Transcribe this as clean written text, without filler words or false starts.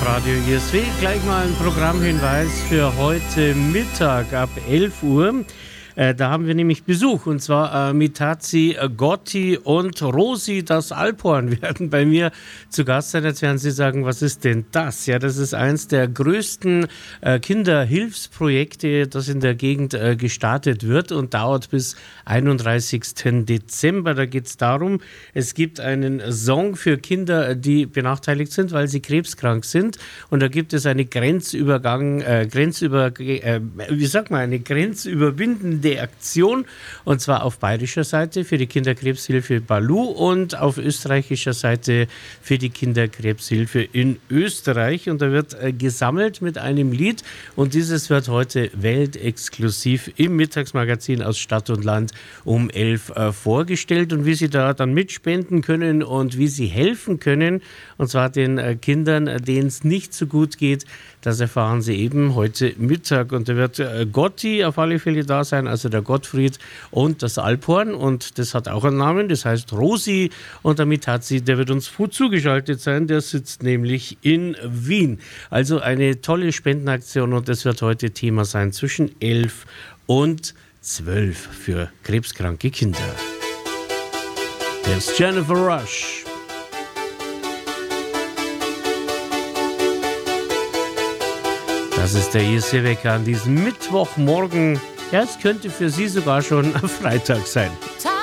Radio ISW. Gleich mal ein Programmhinweis für heute Mittag ab 11 Uhr. Da haben wir nämlich Besuch, und zwar Mitazi Gotti und Rosi das Alphorn werden bei mir zu Gast sein. Jetzt werden Sie sagen, was ist denn das? Ja, das ist eins der größten Kinderhilfsprojekte, das in der Gegend gestartet wird und dauert bis 31. Dezember. Da geht es darum, es gibt einen Song für Kinder, die benachteiligt sind, weil sie krebskrank sind. Und da gibt es eine eine grenzüberwindende Aktion, und zwar auf bayerischer Seite für die Kinderkrebshilfe Balu und auf österreichischer Seite für die Kinderkrebshilfe in Österreich. Und da wird gesammelt mit einem Lied, und dieses wird heute weltexklusiv im Mittagsmagazin aus Stadt und Land um 11 vorgestellt. Und wie Sie da dann mitspenden können und wie Sie helfen können, und zwar den Kindern, denen es nicht so gut geht, das erfahren Sie eben heute Mittag. Und da wird Gotti auf alle Fälle da sein, also der Gottfried und das Alphorn. Und das hat auch einen Namen, das heißt Rosi. Und damit der wird uns zugeschaltet sein. Der sitzt nämlich in Wien. Also eine tolle Spendenaktion, und das wird heute Thema sein zwischen 11 und 12 für krebskranke Kinder. Hier ist Jennifer Rush. Das ist der ISW Wecker an diesem Mittwochmorgen. Ja, es könnte für Sie sogar schon Freitag sein.